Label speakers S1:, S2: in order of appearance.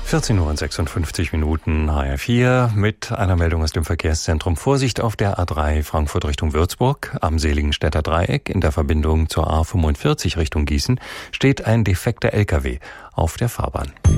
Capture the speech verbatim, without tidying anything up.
S1: vierzehn Uhr und sechsundfünfzig Minuten, H R vier mit einer Meldung aus dem Verkehrszentrum. Vorsicht auf der A drei Frankfurt Richtung Würzburg. Am Seligenstädter Dreieck in der Verbindung zur A fünfundvierzig Richtung Gießen steht ein defekter L K W auf der Fahrbahn.